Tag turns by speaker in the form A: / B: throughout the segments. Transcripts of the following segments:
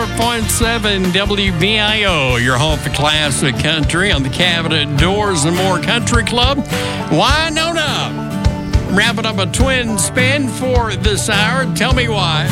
A: 94.7 WBIO, your home for classic country on the Cabinet Doors and More Country Club. Winona, wrapping up a twin spin for this hour. Tell me why.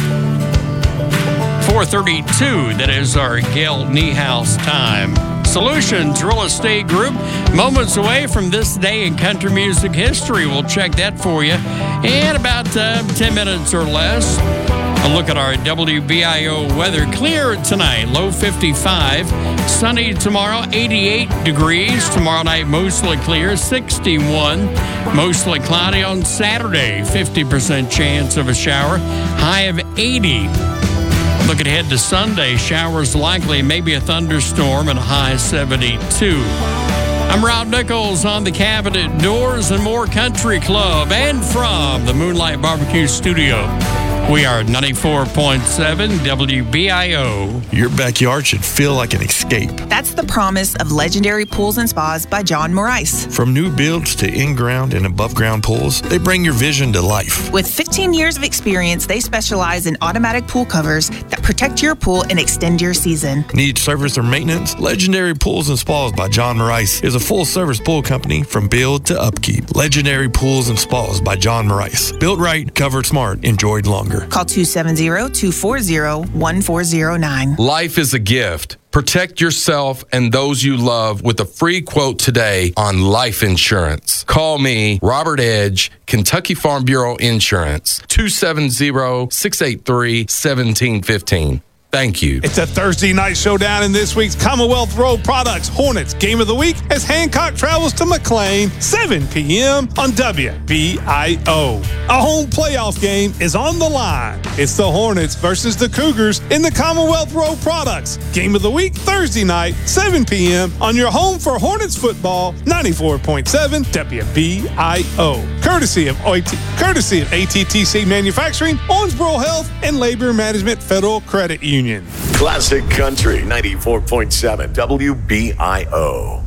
A: 4:32, that is our Gail Niehaus time. Solutions Real Estate Group, moments away from this day in country music history. We'll check that for you in about 10 minutes or less. A look at our WBIO weather. Clear tonight, low 55. Sunny tomorrow, 88 degrees. Tomorrow night, mostly clear, 61. Mostly cloudy on Saturday, 50% chance of a shower. High of 80. Looking ahead to Sunday, showers likely, maybe a thunderstorm, and a high 72. I'm Rob Nichols on the Cabinet Doors and More Country Club, and from the Moonlight Barbecue Studio. We are 94.7 WBIO.
B: Your backyard should feel like an escape.
C: That's the promise of Legendary Pools and Spas by John Morais.
B: From new builds to in-ground and above-ground pools, they bring your vision to life.
C: With 15 years of experience, they specialize in automatic pool covers that protect your pool and extend your season.
B: Need service or maintenance? Legendary Pools and Spas by John Morais is a full-service pool company from build to upkeep. Legendary Pools and Spas by John Morais. Built right, covered smart, enjoyed longer.
C: Call 270-240-1409.
D: Life is a gift. Protect yourself and those you love with a free quote today on life insurance. Call me, Robert Edge, Kentucky Farm Bureau Insurance, 270-683-1715. Thank you.
E: It's a Thursday night showdown in this week's Commonwealth Road Products Hornets Game of the Week as Hancock travels to McLean, 7 p.m. on WBIO. A home playoff game is on the line. It's the Hornets versus the Cougars in the Commonwealth Road Products Game of the Week, Thursday night, 7 p.m. on your home for Hornets football, 94.7 WBIO. Courtesy of ATTC Manufacturing, Owensboro Health, and Labor Management Federal Credit Union.
F: Classic Country 94.7 WBIO.